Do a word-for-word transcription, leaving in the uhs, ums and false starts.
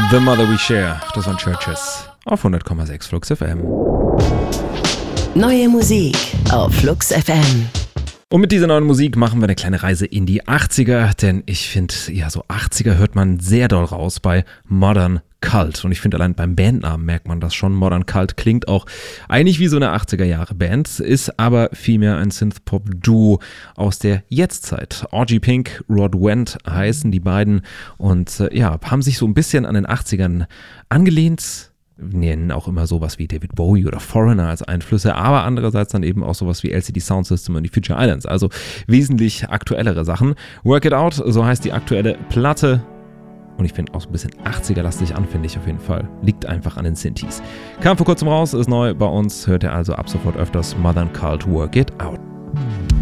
The Mother We Share, das waren Churches auf hundert Komma sechs Flux F M. Neue Musik auf Flux F M. Und mit dieser neuen Musik machen wir eine kleine Reise in die achtziger, denn ich finde, ja, so achtziger hört man sehr doll raus bei Modern Cult. Und ich finde, allein beim Bandnamen merkt man das schon. Modern Cult klingt auch eigentlich wie so eine achtziger-Jahre-Band, ist aber vielmehr ein Synthpop-Duo aus der Jetztzeit. Orgy Pink, Rod Went heißen die beiden und äh, ja, haben sich so ein bisschen an den achtzigern angelehnt. Wir nennen auch immer sowas wie David Bowie oder Foreigner als Einflüsse, aber andererseits dann eben auch sowas wie L C D Sound System und die Future Islands, also wesentlich aktuellere Sachen. Work It Out, so heißt die aktuelle Platte. Und ich finde auch so ein bisschen achtziger-lastig an, finde ich auf jeden Fall. Liegt einfach an den Synthes. Kam vor kurzem raus, ist neu bei uns, hört ihr also ab sofort öfters Modern Cult, Work It Out.